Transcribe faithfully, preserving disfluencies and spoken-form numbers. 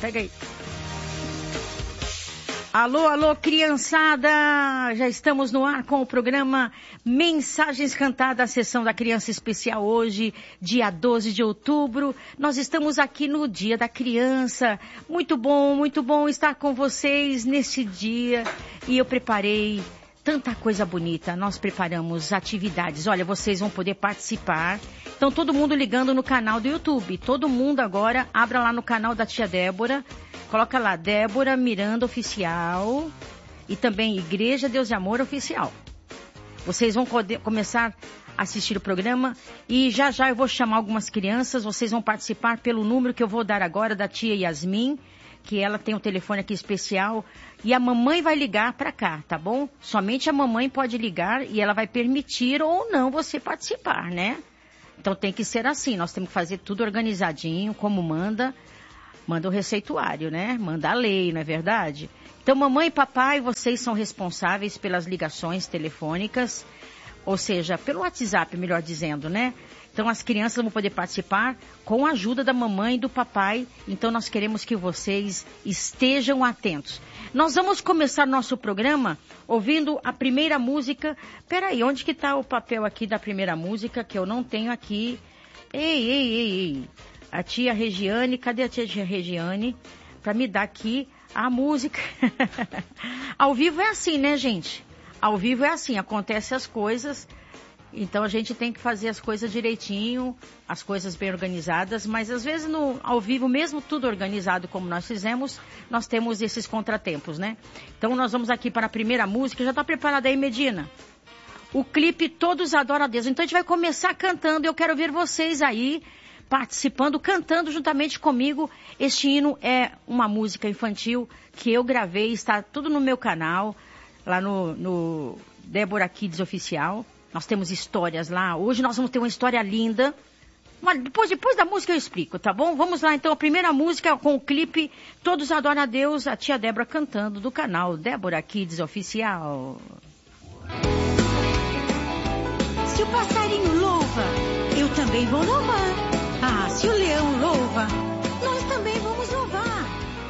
Pega aí. Alô, alô, criançada! Já estamos no ar com o programa Mensagens Cantadas, a sessão da criança especial hoje, dia doze de outubro. Nós estamos aqui no Dia da Criança. Muito bom, muito bom estar com vocês nesse dia. E eu preparei tanta coisa bonita. Nós preparamos atividades. Olha, vocês vão poder participar. Então, todo mundo ligando no canal do YouTube. Todo mundo agora, abra lá no canal da tia Débora. Coloca lá, Débora Miranda Oficial e também Igreja Deus e Amor Oficial. Vocês vão poder começar a assistir o programa e já já eu vou chamar algumas crianças. Vocês vão participar pelo número que eu vou dar agora da tia Yasmin, que ela tem um telefone aqui especial. E a mamãe vai ligar para cá, tá bom? Somente a mamãe pode ligar e ela vai permitir ou não você participar, né? Então tem que ser assim, nós temos que fazer tudo organizadinho, como manda. Manda o receituário, né? Manda a lei, não é verdade? Então, mamãe e papai, vocês são responsáveis pelas ligações telefônicas, ou seja, pelo WhatsApp, melhor dizendo, né? Então, as crianças vão poder participar com a ajuda da mamãe e do papai. Então, nós queremos que vocês estejam atentos. Nós vamos começar nosso programa ouvindo a primeira música. Peraí, onde que está o papel aqui da primeira música que eu não tenho aqui? Ei, ei, ei, ei. A tia Regiane, cadê a tia Regiane? Pra me dar aqui a música. Ao vivo é assim, né, gente? Ao vivo é assim, acontecem as coisas. Então a gente tem que fazer as coisas direitinho, as coisas bem organizadas. Mas às vezes no, ao vivo, mesmo tudo organizado como nós fizemos, nós temos esses contratempos, né? Então nós vamos aqui para a primeira música. Já tá preparada aí, Medina? O clipe Todos Adoram a Deus. Então a gente vai começar cantando. Eu quero ver vocês aí participando, cantando juntamente comigo. Este hino é uma música infantil que eu gravei, está tudo no meu canal, lá no, no Débora Kids Oficial. Nós temos histórias lá. Hoje nós vamos ter uma história linda. Mas depois, depois da música eu explico, tá bom? Vamos lá então, a primeira música com o clipe Todos Adoram a Deus, a tia Débora cantando do canal Débora Kids Oficial. Se o passarinho louva, eu também vou louvar. Ah, se o